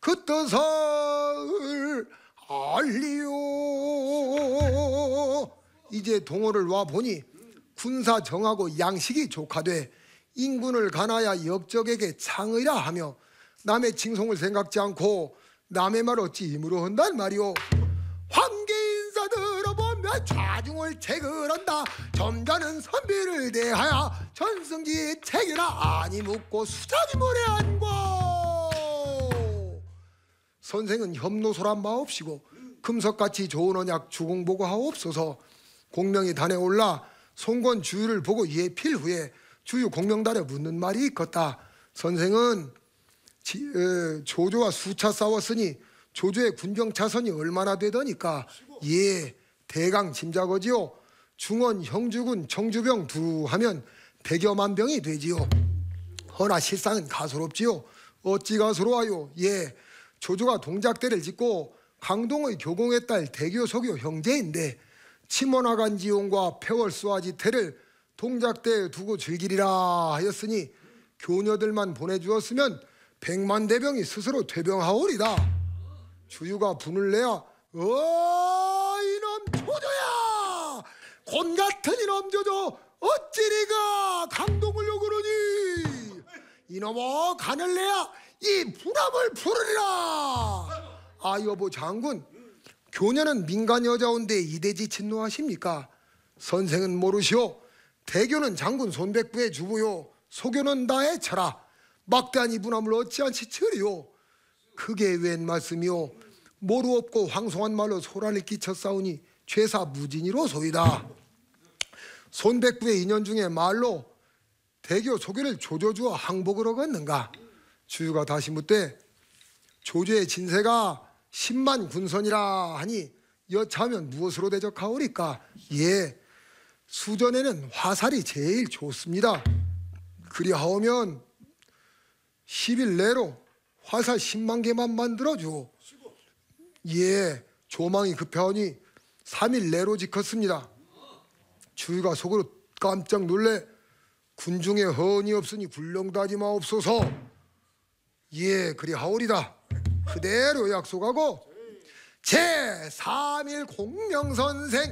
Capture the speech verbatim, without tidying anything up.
그 뜻을 알리오. 이제 동호를 와 보니 군사 정하고 양식이 조카돼 인군을 가나야 역적에게 창의라 하며 남의 칭송을 생각지 않고 남의 말 어찌 힘으로 한단 말이오. 황계 인사 들어보면 좌중을 체결한다. 점잖은 선비를 대하여 전승기 체결하 아니 묻고 수작이 모래한고. 선생은 협노소란 마옵시고 금석같이 좋은 언약 주공보고 하옵소서. 공명이 단에 올라 송건 주유를 보고 예필 후에 주유 공명단에 묻는 말이 있겠다. 선생은 지, 에, 조조와 수차 싸웠으니 조조의 군병 차선이 얼마나 되더니까. 예, 대강 짐작어지요. 중원 형주군 청주병 두 하면 백여만 병이 되지요. 허나 실상은 가소롭지요. 어찌 가소로워요. 예, 조조가 동작대를 짓고 강동의 교공의 딸 대교 소교 형제인데 치모나간 지용과 폐월수아지 태를 동작대에 두고 즐기리라 하였으니 교녀들만 보내주었으면 백만 대병이 스스로 퇴병하오리다. 주유가 분을 내야 어 이놈 조조야, 곤 같은 이놈 조조 어찌리가 강동을 요구르니. 이놈아 간을 내야 이 불암을 풀으리라. 아 여보 장군, 교녀는 민간 여자온데 이대지 진노하십니까? 선생은 모르시오. 대교는 장군 손백부의 주부요, 소교는 나의 처라. 막대한 이 분함을 어찌한치 처리요. 그게 웬 말씀이요. 모루 없고 황송한 말로 소란을 끼쳤사오니 죄사 무진이로소이다. 손백부의 인연 중에 말로 대교 소교를 조조주어 항복을 하겠는가? 주유가 다시 묻되 조조의 진세가 십만 군선이라 하니 여차하면 무엇으로 대적하오리까? 예, 수전에는 화살이 제일 좋습니다. 그리하오면 십 일 내로 화살 십만 개만 만들어줘. 예, 조망이 급하오니 삼 일 내로 지켰습니다. 주유가 속으로 깜짝 놀래 군중에 허언이 없으니 굴령다지 마옵소서. 예, 그리하오리다. 그대로 약속하고 제삼 일 공명선생